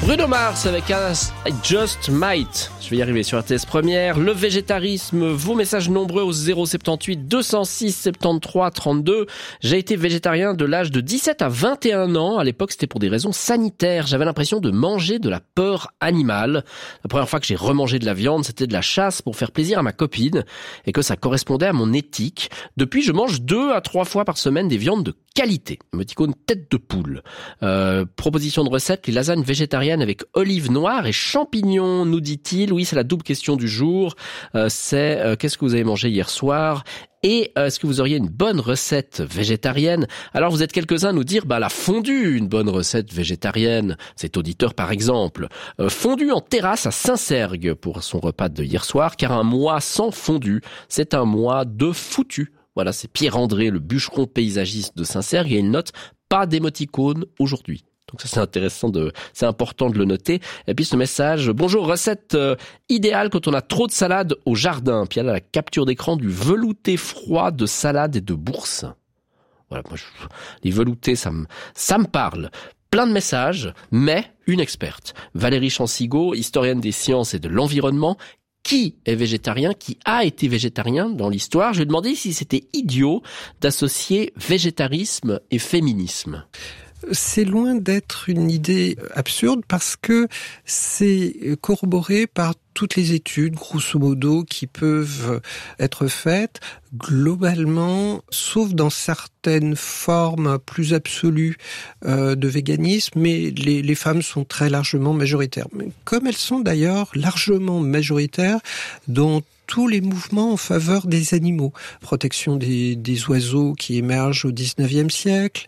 Bruno Mars avec un I Just Might. Je vais y arriver sur RTS Première. Le végétarisme, vos messages nombreux au 078 206 73 32. J'ai été végétarien de l'âge de 17 à 21 ans. À l'époque, c'était pour des raisons sanitaires. J'avais l'impression de manger de la peur animale. La première fois que j'ai remangé de la viande, c'était de la chasse pour faire plaisir à ma copine et que ça correspondait à mon éthique. Depuis, je mange 2 à 3 fois par semaine des viandes de qualité. Émoticône tête de poule. Proposition de recette, les lasagnes végétariennes avec olives noires et champignons, nous dit-il. Oui, c'est la double question du jour. Qu'est-ce que vous avez mangé hier soir ? Et est-ce que vous auriez une bonne recette végétarienne ? Alors vous êtes quelques-uns à nous dire, la fondue, une bonne recette végétarienne. Cet auditeur par exemple. Fondue en terrasse à Saint-Sergue pour son repas de hier soir, car un mois sans fondue, c'est un mois de foutu. Voilà, c'est Pierre-André, le bûcheron paysagiste de Saint-Sergue, et il note pas d'émoticône aujourd'hui. Donc ça c'est important de le noter. Et puis ce message, bonjour, recette idéale quand on a trop de salade au jardin. Puis elle a la capture d'écran du velouté froid de salade et de bourse. Voilà, moi les veloutés ça me parle. Plein de messages, mais une experte, Valérie Chansigo, historienne des sciences et de l'environnement, qui est végétarien, qui a été végétarien dans l'histoire. Je lui ai demandé si c'était idiot d'associer végétarisme et féminisme. C'est loin d'être une idée absurde parce que c'est corroboré par toutes les études, grosso modo, qui peuvent être faites globalement, sauf dans certaines formes plus absolues de véganisme, mais les femmes sont très largement majoritaires. Mais comme elles sont d'ailleurs largement majoritaires dans tous les mouvements en faveur des animaux. Protection des oiseaux qui émergent au 19e siècle,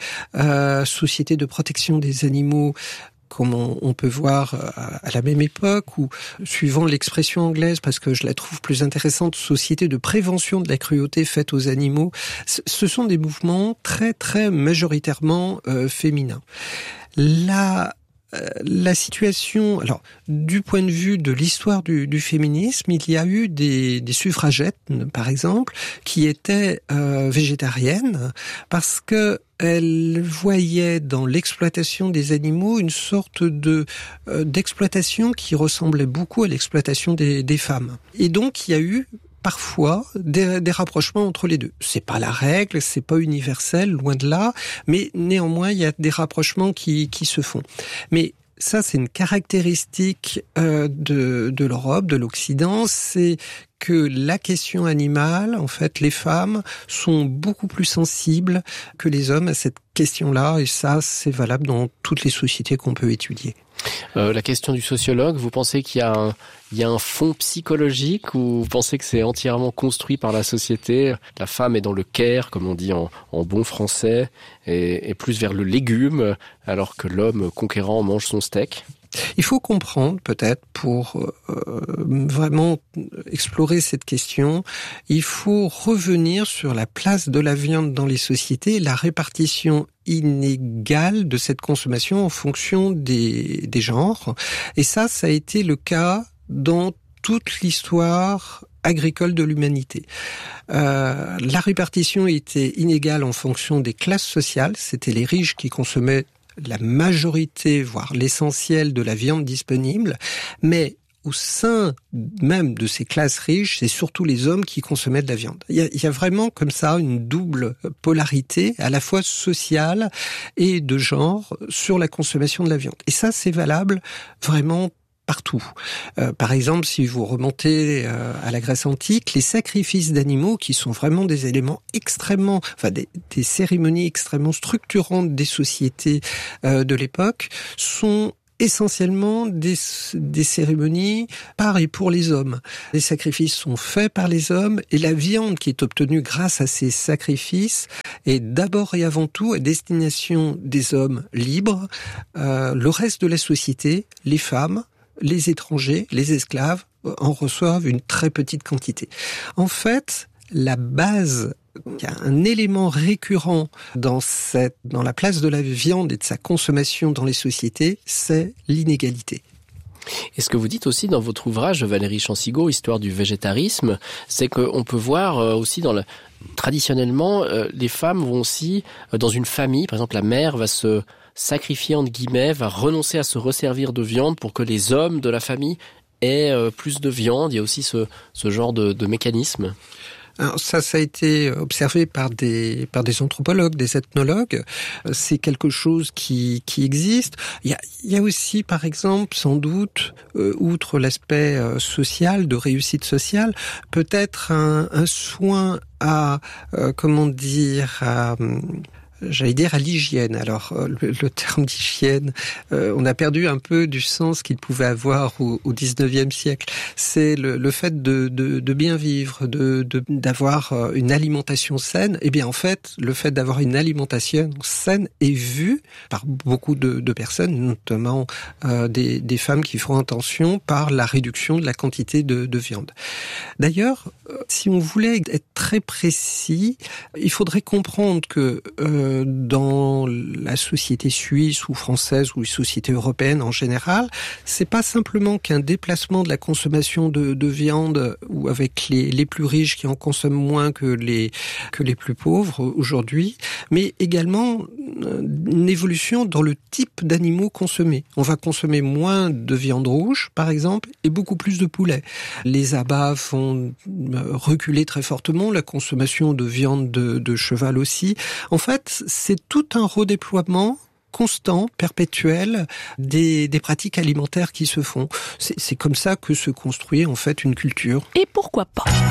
société de protection des animaux comme on peut voir à la même époque, ou suivant l'expression anglaise, parce que je la trouve plus intéressante, société de prévention de la cruauté faite aux animaux, ce sont des mouvements très très majoritairement féminins. La situation, alors du point de vue de l'histoire du féminisme, il y a eu des suffragettes, par exemple, qui étaient végétariennes parce que elles voyaient dans l'exploitation des animaux une sorte d'exploitation qui ressemblait beaucoup à l'exploitation des femmes. Et donc il y a eu parfois des rapprochements entre les deux. C'est pas la règle, c'est pas universel, loin de là, mais néanmoins il y a des rapprochements qui se font. Mais ça, c'est une caractéristique de l'Europe, de l'Occident, c'est que la question animale, en fait, les femmes sont beaucoup plus sensibles que les hommes à cette question-là, et ça, c'est valable dans toutes les sociétés qu'on peut étudier. La question du sociologue, vous pensez qu'il y a un fond psychologique, ou vous pensez que c'est entièrement construit par la société ? La femme est dans le care, comme on dit en bon français, et plus vers le légume, alors que l'homme conquérant mange son steak. Il faut comprendre, peut-être, pour vraiment explorer cette question, il faut revenir sur la place de la viande dans les sociétés, la répartition inégale de cette consommation en fonction des genres. Et ça a été le cas dans toute l'histoire agricole de l'humanité. La répartition était inégale en fonction des classes sociales, c'était les riches qui consommaient la majorité, voire l'essentiel de la viande disponible, mais au sein même de ces classes riches, c'est surtout les hommes qui consommaient de la viande. Il y a vraiment comme ça une double polarité, à la fois sociale et de genre, sur la consommation de la viande. Et ça, c'est valable vraiment partout. Par exemple, si vous remontez à la Grèce antique, les sacrifices d'animaux, qui sont vraiment des éléments extrêmement, des cérémonies extrêmement structurantes des sociétés de l'époque, sont essentiellement des cérémonies par et pour les hommes. Les sacrifices sont faits par les hommes, et la viande qui est obtenue grâce à ces sacrifices est d'abord et avant tout à destination des hommes libres. Le reste de la société, les femmes, les étrangers, les esclaves, en reçoivent une très petite quantité. En fait, la base, il y a un élément récurrent dans la place de la viande et de sa consommation dans les sociétés, c'est l'inégalité. Et ce que vous dites aussi dans votre ouvrage, Valérie Chansigo, Histoire du végétarisme, c'est qu'on peut voir aussi traditionnellement, les femmes vont aussi, dans une famille, par exemple la mère va se sacrifier entre guillemets, va renoncer à se resservir de viande pour que les hommes de la famille aient plus de viande. Il y a aussi ce genre de mécanisme. Alors ça a été observé par des anthropologues, des ethnologues. C'est quelque chose qui existe. Il y a aussi, par exemple, sans doute, outre l'aspect social, de réussite sociale, peut-être un soin à à l'hygiène. Alors, le terme d'hygiène, on a perdu un peu du sens qu'il pouvait avoir au XIXe siècle. C'est le fait de bien vivre, d'avoir une alimentation saine. Eh bien, en fait, le fait d'avoir une alimentation saine est vu par beaucoup de personnes, notamment des femmes qui font attention par la réduction de la quantité de viande. D'ailleurs, si on voulait être très précis, il faudrait comprendre que dans la société suisse ou française ou les sociétés européennes en général, c'est pas simplement qu'un déplacement de la consommation de viande ou avec les plus riches qui en consomment moins que les plus pauvres aujourd'hui, mais également une évolution dans le type d'animaux consommés. On va consommer moins de viande rouge, par exemple, et beaucoup plus de poulet. Les abats vont reculer très fortement, la consommation de viande de cheval aussi. En fait, c'est tout un redéploiement constant, perpétuel, des pratiques alimentaires qui se font. C'est comme ça que se construit en fait une culture. Et pourquoi pas ?